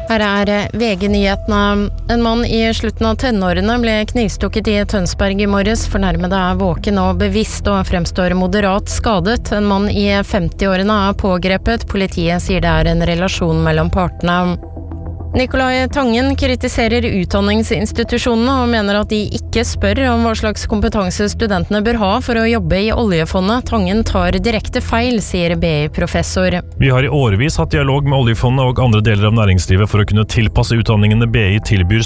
Her VG-nyhetene. En mann I slutten av tenårene ble knivstukket I Tønsberg I morges. Fornærmede våken og bevisst og fremstår moderat skadet. En mann I 50-årene pågrepet. Politiet sier det en relasjon mellom partene. Nicolai Tangen kritiserer utdanningsinstitusjonene og mener at de ikke spør om hva slags kompetanse studentene bør ha for å jobbe I oljefondet. Tangen tar direkte feil, sier BI-professor. Vi har I årevis hatt dialog med oljefondet og andre deler av næringslivet for å kunne tilpasse utdanningene BI tilbyr